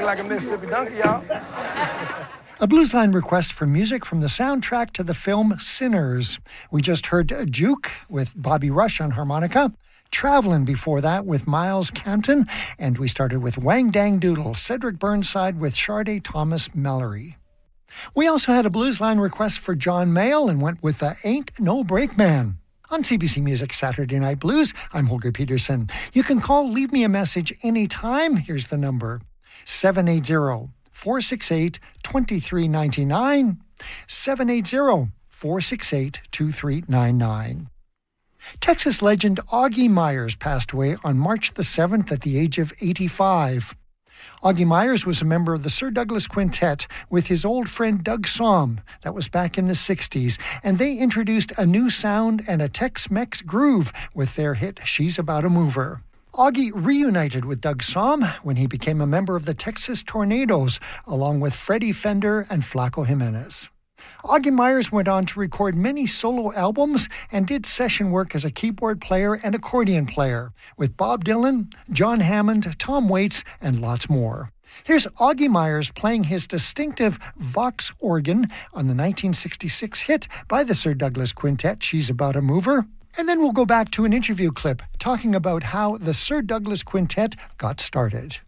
like a Mississippi donkey, y'all. A Bluesline request for music from the soundtrack to the film Sinners. We just heard Juke with Bobby Rush on harmonica, Travelin' before that with Miles Canton, and we started with Wang Dang Doodle, Cedric Burnside with Sharday Thomas Mallory. We also had a Bluesline request for John Mayall and went with Ain't No Brakeman. On CBC Music Saturday Night Blues, I'm Holger Peterson. You can call, leave me a message anytime. Here's the number, 780-468-2399, 780-468-2399. Texas legend Augie Myers passed away on March the 7th at the age of 85. Augie Myers was a member of the Sir Douglas Quintet with his old friend Doug Sahm. That was back in the 60s, and they introduced a new sound and a Tex-Mex groove with their hit She's About a Mover. Augie reunited with Doug Sahm when he became a member of the Texas Tornadoes, along with Freddie Fender and Flaco Jimenez. Augie Myers went on to record many solo albums and did session work as a keyboard player and accordion player with Bob Dylan, John Hammond, Tom Waits, and lots more. Here's Augie Myers playing his distinctive Vox organ on the 1966 hit by the Sir Douglas Quintet, She's About a Mover. And then we'll go back to an interview clip talking about how the Sir Douglas Quintet got started.